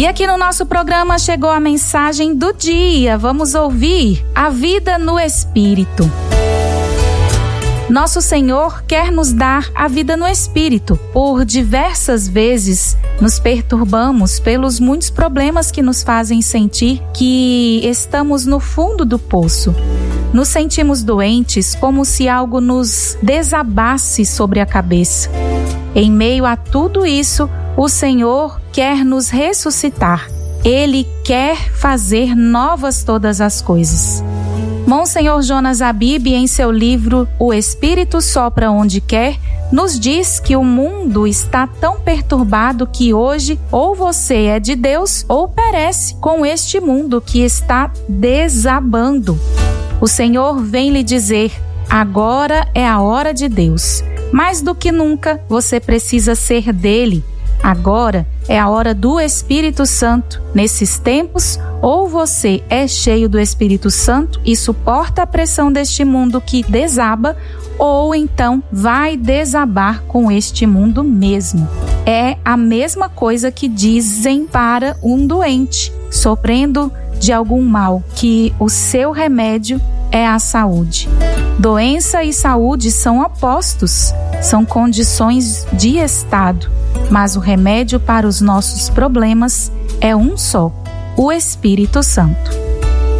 E aqui no nosso programa chegou a mensagem do dia. Vamos ouvir a vida no Espírito. Nosso Senhor quer nos dar a vida no Espírito. Por diversas vezes nos perturbamos pelos muitos problemas que nos fazem sentir que estamos no fundo do poço. Nos sentimos doentes, como se algo nos desabasse sobre a cabeça. Em meio a tudo isso, o Senhor quer nos ressuscitar. Ele quer fazer novas todas as coisas. Monsenhor Jonas Abib, em seu livro O Espírito Sopra Onde Quer, nos diz que o mundo está tão perturbado que hoje ou você é de Deus ou perece com este mundo que está desabando. O Senhor vem lhe dizer: agora é a hora de Deus. Mais do que nunca, você precisa ser dele. Agora é a hora do Espírito Santo. Nesses tempos, ou você é cheio do Espírito Santo e suporta a pressão deste mundo que desaba, ou então vai desabar com este mundo mesmo. É a mesma coisa que dizem para um doente, sofrendo de algum mal, que o seu remédio é a saúde. Doença e saúde são opostos, são condições de estado, mas o remédio para os nossos problemas é um só: o Espírito Santo.